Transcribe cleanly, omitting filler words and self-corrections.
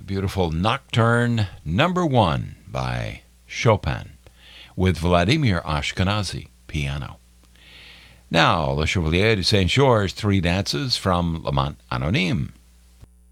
beautiful Nocturne Number 1 by Chopin with Vladimir Ashkenazy, piano. Now, Le Chevalier de Saint-Georges, three dances from L'Amant Anonyme.